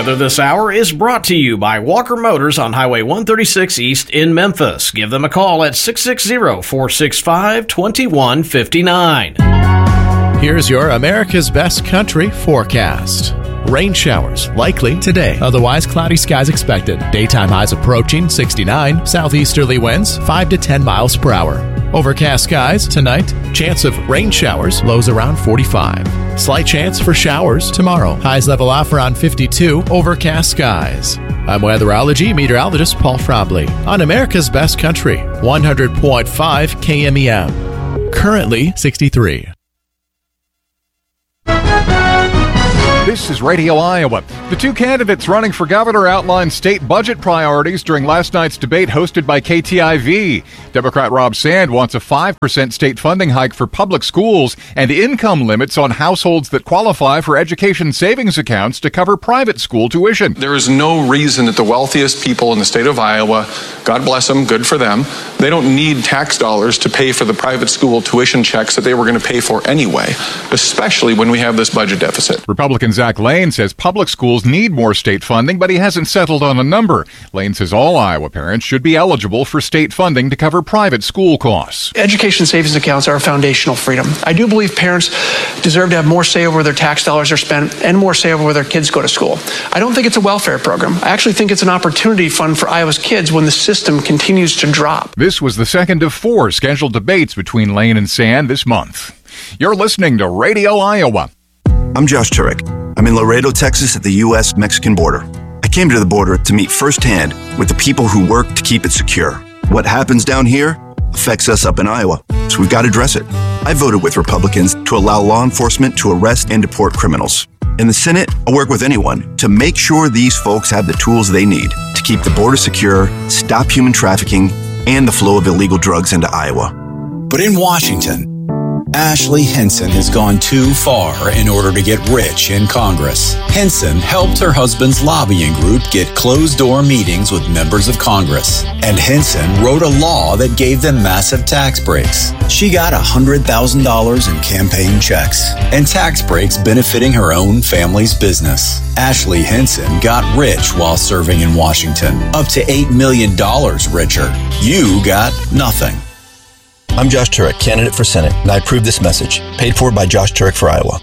Weather this hour is brought to you by Walker Motors on Highway 136 East in Memphis. Give them a call at 660-465-2159. Here's your America's Best Country forecast. Rain showers likely today. Otherwise, cloudy skies expected. Daytime highs approaching 69. Southeasterly winds 5 to 10 miles per hour. Overcast skies tonight. Chance of rain showers. Lows around 45. Slight chance for showers tomorrow. Highs level off around 52. Overcast skies. I'm weatherology meteorologist Paul Frobley on America's Best Country, 100.5 KMEM. Currently 63. This is Radio Iowa. The two candidates running for governor outlined state budget priorities during last night's debate hosted by KTIV. Democrat Rob Sand wants a 5% state funding hike for public schools and income limits on households that qualify for education savings accounts to cover private school tuition. There is no reason that the wealthiest people in the state of Iowa, God bless them, good for them, they don't need tax dollars to pay for the private school tuition checks that they were going to pay for anyway, especially when we have this budget deficit. Republican Zach Lane says public schools need more state funding, but he hasn't settled on a number. Lane says all Iowa parents should be eligible for state funding to cover private school costs. Education savings accounts are a foundational freedom. I do believe parents deserve to have more say over where their tax dollars are spent and more say over where their kids go to school. I don't think it's a welfare program. I actually think it's an opportunity fund for Iowa's kids when the system continues to drop. This was the second of 4 scheduled debates between Lane and Sand this month. You're listening to Radio Iowa. I'm Josh Turek. I'm in Laredo, Texas at the U.S.-Mexican border. I came to the border to meet firsthand with the people who work to keep it secure. What happens down here affects us up in Iowa, so we've got to address it. I voted with Republicans to allow law enforcement to arrest and deport criminals. In the Senate, I'll work with anyone to make sure these folks have the tools they need to keep the border secure, stop human trafficking, and the flow of illegal drugs into Iowa. But in Washington, Ashley Hinson has gone too far in order to get rich in Congress. Hinson helped her husband's lobbying group get closed-door meetings with members of Congress. And Hinson wrote a law that gave them massive tax breaks. She got $100,000 in campaign checks and tax breaks benefiting her own family's business. Ashley Hinson got rich while serving in Washington, up to $8 million richer. You got nothing. I'm Josh Turek, candidate for Senate, and I approve this message. Paid for by Josh Turek for Iowa.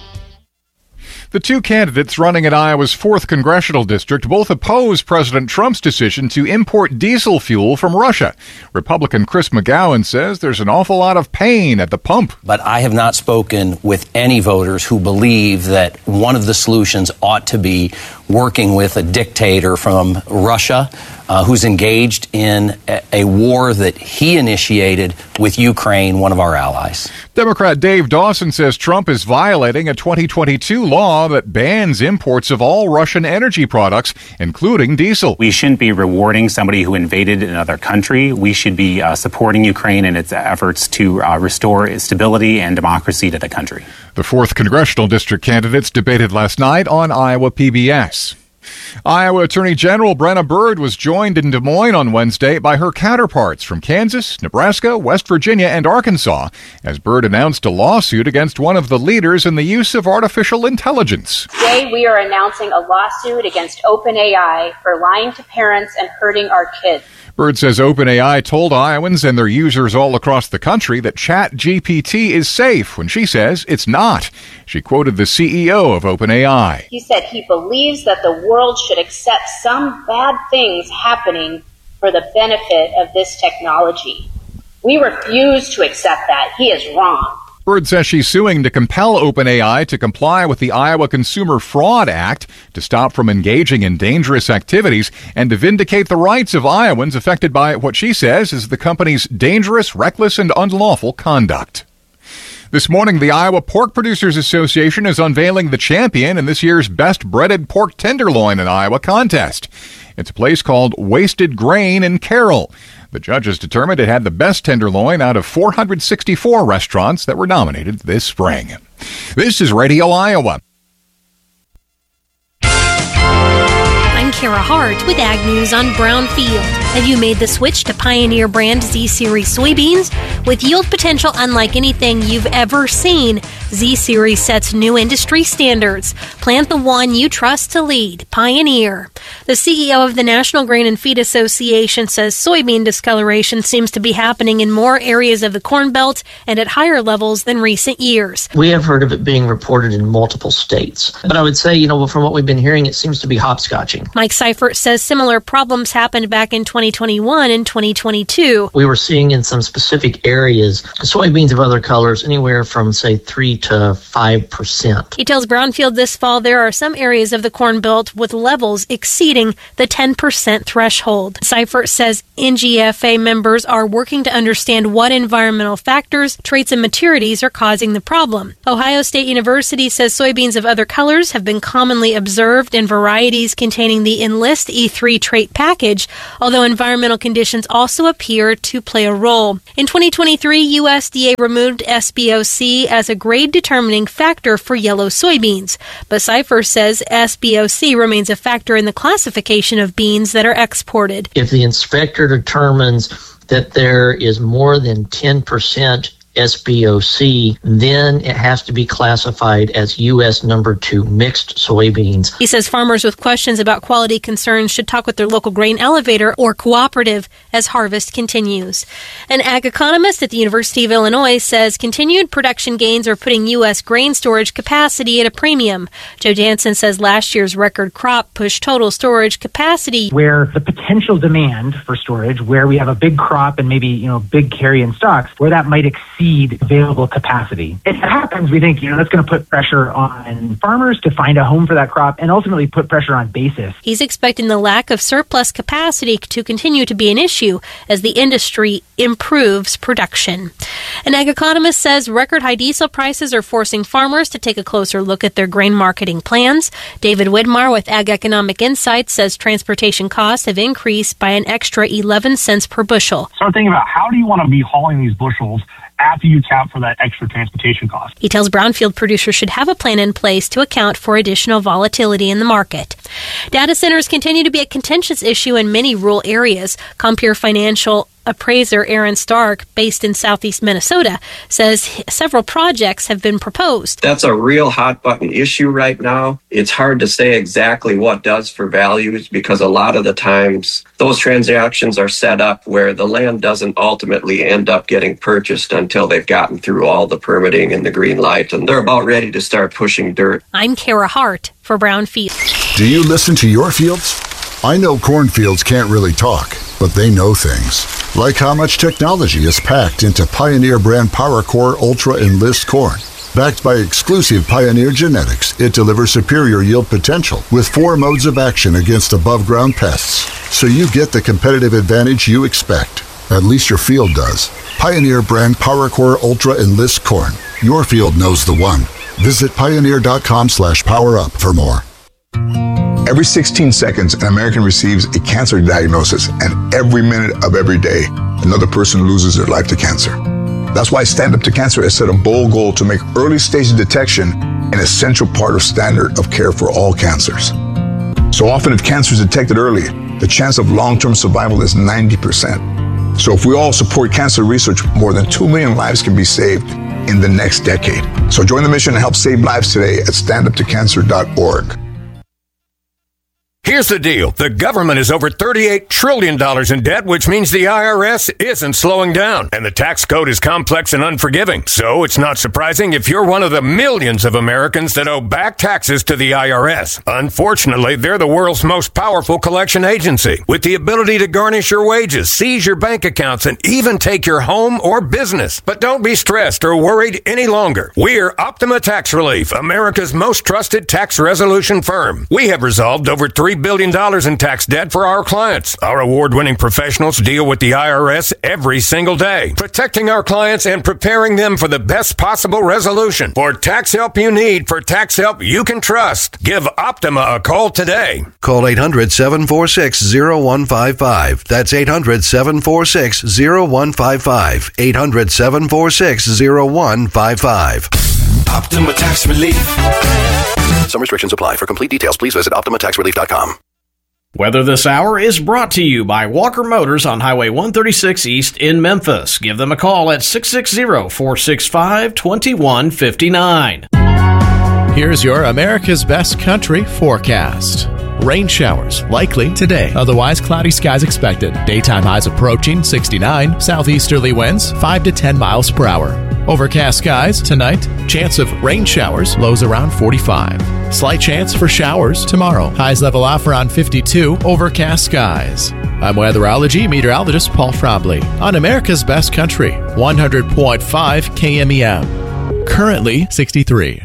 The two candidates running in Iowa's 4th congressional district both oppose President Trump's decision to import diesel fuel from Russia. Republican Chris McGowan says there's an awful lot of pain at the pump. But I have not spoken with any voters who believe that one of the solutions ought to be working with a dictator from Russia who's engaged in a war that he initiated with Ukraine, one of our allies. Democrat Dave Dawson says Trump is violating a 2022 law that bans imports of all Russian energy products, including diesel. We shouldn't be rewarding somebody who invaded another country. We should be supporting Ukraine in its efforts to restore stability and democracy to the country. The 4th congressional district candidates debated last night on Iowa PBS. Iowa Attorney General Brenna Bird was joined in Des Moines on Wednesday by her counterparts from Kansas, Nebraska, West Virginia, and Arkansas, as Bird announced a lawsuit against one of the leaders in the use of artificial intelligence. Today, we are announcing a lawsuit against OpenAI for lying to parents and hurting our kids. Bird says OpenAI told Iowans and their users all across the country that ChatGPT is safe when she says it's not. She quoted the CEO of OpenAI. He said he believes that the world should accept some bad things happening for the benefit of this technology. We refuse to accept that. He is wrong. Bird says she's suing to compel OpenAI to comply with the Iowa Consumer Fraud Act to stop from engaging in dangerous activities and to vindicate the rights of Iowans affected by what she says is the company's dangerous, reckless, and unlawful conduct. This morning, the Iowa Pork Producers Association is unveiling the champion in this year's Best Breaded Pork Tenderloin in Iowa contest. It's a place called Wasted Grain in Carroll. The judges determined it had the best tenderloin out of 464 restaurants that were nominated this spring. This is Radio Iowa. I'm Kara Hart with Ag News on Brownfield. Have you made the switch to Pioneer brand Z-Series soybeans? With yield potential unlike anything you've ever seen, Z-Series sets new industry standards. Plant the one you trust to lead, Pioneer. The CEO of the National Grain and Feed Association says soybean discoloration seems to be happening in more areas of the Corn Belt and at higher levels than recent years. We have heard of it being reported in multiple states. But I would say, from what we've been hearing, it seems to be hopscotching. Mike Seifert says similar problems happened back in 2021 and 2022. We were seeing in some specific areas soybeans of other colors anywhere from, say, 3 to 5%. He tells Brownfield this fall there are some areas of the Corn Belt with levels exceeding the 10% threshold. Seifert says NGFA members are working to understand what environmental factors, traits, and maturities are causing the problem. Ohio State University says soybeans of other colors have been commonly observed in varieties containing the Enlist E3 trait package, although environmental conditions also appear to play a role. In 2023, USDA removed SBOC as a grade-determining factor for yellow soybeans, but Seifert says SBOC remains a factor in the classification of beans that are exported. If the inspector determines that there is more than 10% SBOC, then it has to be classified as U.S. number 2 mixed soybeans. He says farmers with questions about quality concerns should talk with their local grain elevator or cooperative as harvest continues. An ag economist at the University of Illinois says continued production gains are putting U.S. grain storage capacity at a premium. Joe Jansen says last year's record crop pushed total storage capacity where the potential demand for storage, where we have a big crop and maybe, big carry-in stocks, where that might exceed available capacity. If it happens, we think, that's going to put pressure on farmers to find a home for that crop and ultimately put pressure on basis. He's expecting the lack of surplus capacity to continue to be an issue as the industry improves production. An ag economist says record high diesel prices are forcing farmers to take a closer look at their grain marketing plans. David Widmar with Ag Economic Insights says transportation costs have increased by an extra 11 cents per bushel. Start thinking about how do you want to be hauling these bushels after you account for that extra transportation cost. He tells Brownfield producers should have a plan in place to account for additional volatility in the market. Data centers continue to be a contentious issue in many rural areas. Compure Financial appraiser Aaron Stark, based in southeast Minnesota, says several projects have been proposed. That's a real hot button issue right now. It's hard to say exactly what does for values because a lot of the times those transactions are set up where the land doesn't ultimately end up getting purchased until they've gotten through all the permitting and the green light, and they're about ready to start pushing dirt. I'm Kara Hart for Brownfield. Do you listen to your fields? I know cornfields can't really talk, but they know things. Like how much technology is packed into Pioneer brand PowerCore Ultra Enlist corn. Backed by exclusive Pioneer genetics, it delivers superior yield potential with 4 modes of action against above-ground pests. So you get the competitive advantage you expect. At least your field does. Pioneer brand PowerCore Ultra Enlist corn. Your field knows the one. Visit pioneer.com/powerup for more. Every 16 seconds, an American receives a cancer diagnosis, and every minute of every day, another person loses their life to cancer. That's why Stand Up to Cancer has set a bold goal to make early stage detection an essential part of standard of care for all cancers. So often, if cancer is detected early, the chance of long-term survival is 90%. So if we all support cancer research, more than 2 million lives can be saved in the next decade. So join the mission and help save lives today at standuptocancer.org. Here's the deal. The government is over $38 trillion in debt, which means the IRS isn't slowing down. And the tax code is complex and unforgiving. So it's not surprising if you're one of the millions of Americans that owe back taxes to the IRS. Unfortunately, they're the world's most powerful collection agency, with the ability to garnish your wages, seize your bank accounts, and even take your home or business. But don't be stressed or worried any longer. We're Optima Tax Relief, America's most trusted tax resolution firm. We have resolved over $3 billion in tax debt for our clients. Our award-winning professionals deal with the IRS every single day, protecting our clients and preparing them for the best possible resolution. For tax help you need, for tax help you can trust, give Optima a call today. Call 800-746-0155. That's 800-746-0155. 800-746-0155. Optima Tax Relief. Some restrictions apply. For complete details, please visit OptimaTaxRelief.com. Weather this hour is brought to you by Walker Motors on Highway 136 East in Memphis. Give them a call at 660-465-2159. Here's your America's Best Country forecast. Rain showers likely today. Otherwise, cloudy skies expected. Daytime highs approaching 69. Southeasterly winds 5 to 10 miles per hour. Overcast skies tonight. Chance of rain showers. Lows around 45. Slight chance for showers tomorrow. Highs level off around 52. Overcast skies. I'm weatherology meteorologist Paul Frobley on America's Best Country, 100.5 KMEM. Currently 63.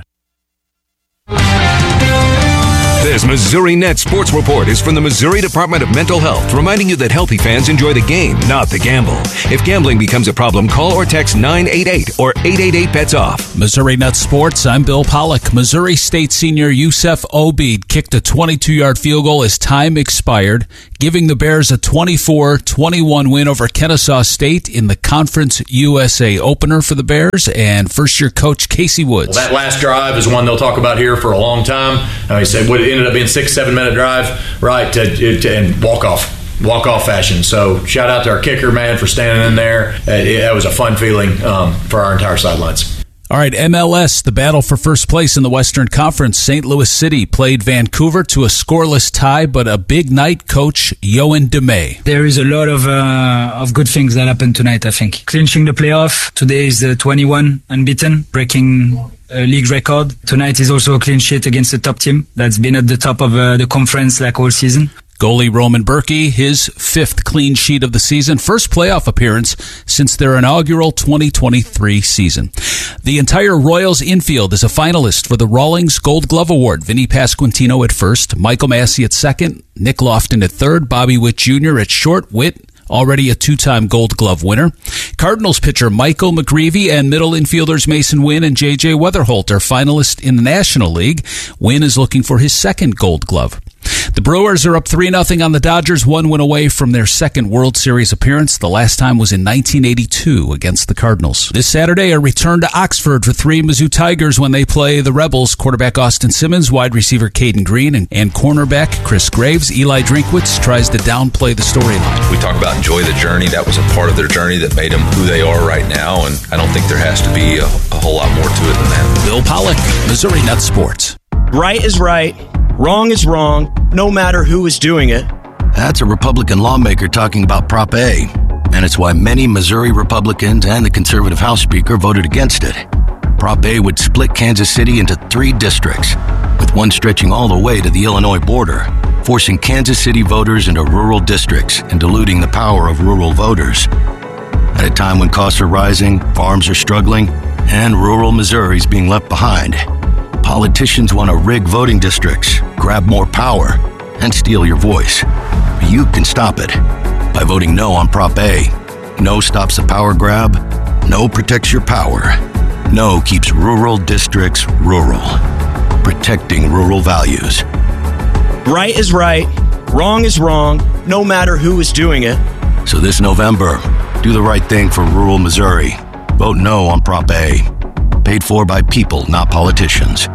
This Missouri Net Sports Report is from the Missouri Department of Mental Health, reminding you that healthy fans enjoy the game, not the gamble. If gambling becomes a problem, call or text 988 or 888-BETS-OFF. Missouri Net Sports, I'm Bill Pollock. Missouri State senior Yusef Obeid kicked a 22-yard field goal as time expired, giving the Bears a 24-21 win over Kennesaw State in the Conference USA opener for the Bears and first-year coach Casey Woods. That last drive is one they'll talk about here for a long time. He said what it ended up being 6-7 minute drive, right, and walk off fashion. So shout out to our kicker, man, for standing in there. That was a fun feeling for our entire sidelines. All right, MLS, the battle for first place in the Western Conference. St. Louis City played Vancouver to a scoreless tie, but a big night. Coach Yoann Demay. There is a lot of good things that happened tonight, I think. Clinching the playoff. Today is the 21 unbeaten, breaking a league record. Tonight is also a clean sheet against the top team that's been at the top of the conference like all season. Goalie Roman Berkey, his 5th clean sheet of the season, first playoff appearance since their inaugural 2023 season. The entire Royals infield is a finalist for the Rawlings Gold Glove Award. Vinny Pasquantino at first, Michael Massey at second, Nick Lofton at third, Bobby Witt Jr. at short. Witt, already a 2-time Gold Glove winner. Cardinals pitcher Michael McGreevy and middle infielders Mason Wynn and J.J. Weatherholt are finalists in the National League. Wynn is looking for his 2nd Gold Glove. The Brewers are up 3-0 on the Dodgers, 1 win away from their 2nd World Series appearance. The last time was in 1982 against the Cardinals. This Saturday, a return to Oxford for 3 Mizzou Tigers when they play the Rebels. Quarterback Austin Simmons, wide receiver Caden Green, and cornerback Chris Graves. Eli Drinkwitz tries to downplay the storyline. We talk about enjoy the journey. That was a part of their journey that made them who they are right now, and I don't think there has to be a whole lot more to it than that. Bill Pollock, Missouri Net Sports. Right is right. Wrong is wrong, no matter who is doing it. That's a Republican lawmaker talking about Prop A, and it's why many Missouri Republicans and the conservative House Speaker voted against it. Prop A would split Kansas City into 3 districts, with one stretching all the way to the Illinois border, forcing Kansas City voters into rural districts and diluting the power of rural voters. At a time when costs are rising, farms are struggling, and rural Missouri is being left behind, politicians want to rig voting districts, grab more power, and steal your voice. But you can stop it by voting no on Prop A. No stops the power grab. No protects your power. No keeps rural districts rural. Protecting rural values. Right is right. Wrong is wrong, no matter who is doing it. So this November, do the right thing for rural Missouri. Vote no on Prop A. Paid for by people, not politicians.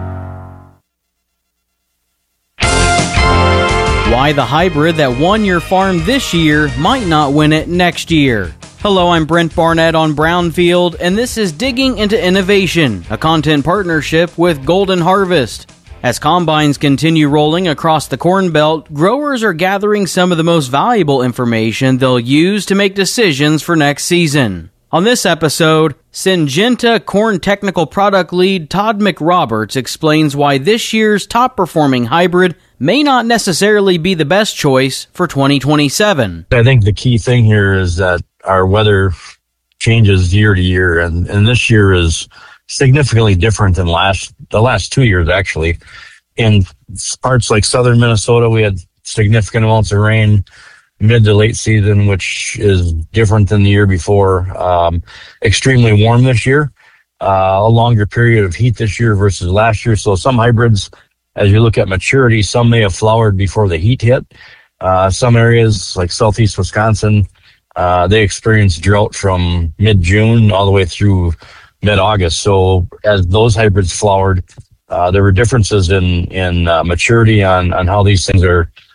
Why the hybrid that won your farm this year might not win it next year. Hello, I'm Brent Barnett on Brownfield, and this is Digging into Innovation, a content partnership with Golden Harvest. As combines continue rolling across the Corn Belt, growers are gathering some of the most valuable information they'll use to make decisions for next season. On this episode, Syngenta Corn Technical Product Lead Todd McRoberts explains why this year's top-performing hybrid may not necessarily be the best choice for 2027. I think the key thing here is that our weather changes year to year, and this year is significantly different than the last 2 years, actually. In parts like southern Minnesota, we had significant amounts of rain mid to late season, which is different than the year before. Extremely warm this year, a longer period of heat this year versus last year. So some hybrids, as you look at maturity, some may have flowered before the heat hit. Some areas like southeast Wisconsin, they experienced drought from mid-June all the way through mid-August. So as those hybrids flowered, there were differences in maturity on how these things are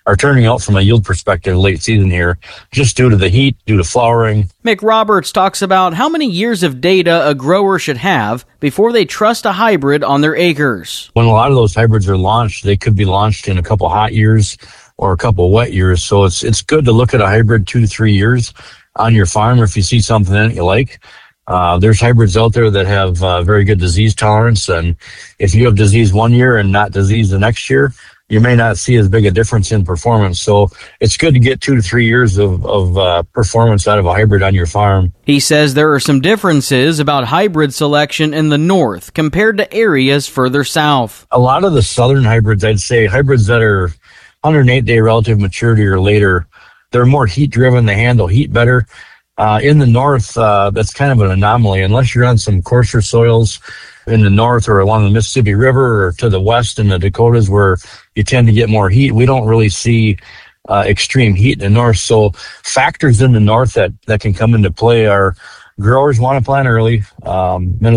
are turning out from a yield perspective late season here, just due to the heat, due to flowering. Mick Roberts talks about how many years of data a grower should have before they trust a hybrid on their acres. When a lot of those hybrids are launched, they could be launched in a couple hot years or a couple wet years. So it's good to look at a hybrid 2 to 3 years on your farm if you see something that you like. There's hybrids out there that have very good disease tolerance, and if you have disease one year and not disease the next year, you may not see as big a difference in performance. So it's good to get 2 to 3 years of performance out of a hybrid on your farm. He says there are some differences about hybrid selection in the north compared to areas further south. A lot of the southern hybrids, I'd say hybrids that are 108-day relative maturity or later, they're more heat driven. They handle heat better. In the north, that's kind of an anomaly. Unless you're on some coarser soils in the north or along the Mississippi River or to the west in the Dakotas where you tend to get more heat, we don't really see extreme heat in the north. So factors in the north that can come into play are growers want to plant early. Minnesota